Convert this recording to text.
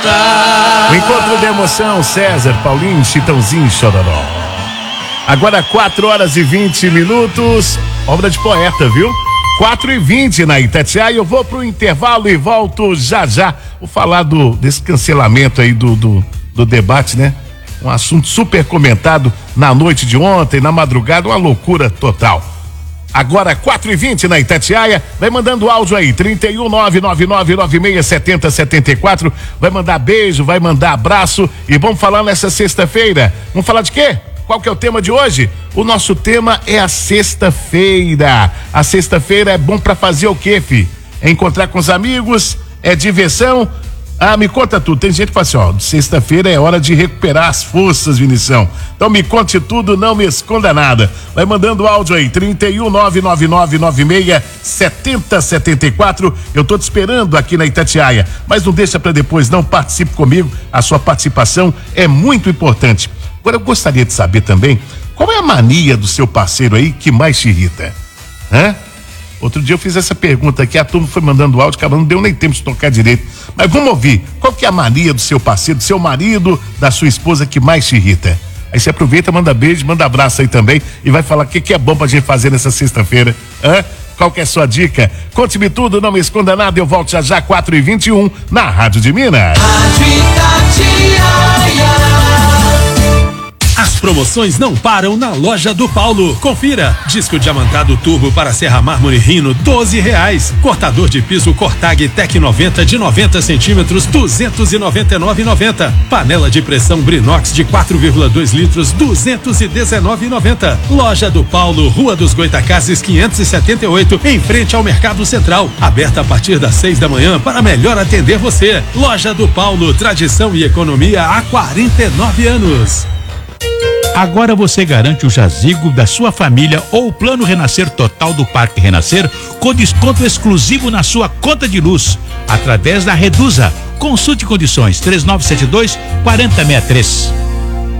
O encontro de emoção, César, Paulinho, Chitãozinho, Chororó. Agora 4h20, obra de poeta, viu? 4h20 na Itatiaia, eu vou pro intervalo e volto já. Vou falar desse cancelamento aí do debate, né? Um assunto super comentado na noite de ontem, na madrugada, uma loucura total. Agora 4h20 na Itatiaia, vai mandando áudio aí, 31999967074, vai mandar beijo, vai mandar abraço e vamos falar nessa sexta-feira. Vamos falar de quê? Qual que é o tema de hoje? O nosso tema é a sexta-feira. A sexta-feira é bom pra fazer o quê, fi? É encontrar com os amigos, é diversão. Me conta tudo. Tem gente que fala assim, sexta-feira é hora de recuperar as forças, Vinição. Então me conte tudo, não me esconda nada. Vai mandando áudio aí, 31999967074. Eu tô te esperando aqui na Itatiaia, mas não deixa pra depois, não. Participe comigo, a sua participação é muito importante. Agora eu gostaria de saber também, qual é a mania do seu parceiro aí que mais te irrita? Outro dia eu fiz essa pergunta aqui, a turma foi mandando áudio, cara, não deu nem tempo de tocar direito. Mas vamos ouvir, qual que é a mania do seu parceiro, do seu marido, da sua esposa que mais te irrita? Aí você aproveita, manda beijo, manda abraço aí também e vai falar o que é bom pra gente fazer nessa sexta-feira. Qual que é a sua dica? Conte-me tudo, não me esconda nada, eu volto já 4h21 na Rádio de Minas. As promoções não param na Loja do Paulo. Confira. Disco diamantado turbo para serra mármore Rhino, R$12. Cortador de piso Cortag Tec 90 de 90 centímetros, R$299,90. Panela de pressão Brinox de 4,2 litros, R$219,90. Loja do Paulo, Rua dos Goitacazes 578, em frente ao Mercado Central. Aberta a partir das 6 da manhã para melhor atender você. Loja do Paulo, tradição e economia há 49 anos. Agora você garante o jazigo da sua família ou o plano Renascer Total do Parque Renascer com desconto exclusivo na sua conta de luz, através da Reduza. Consulte condições, 3972-4063.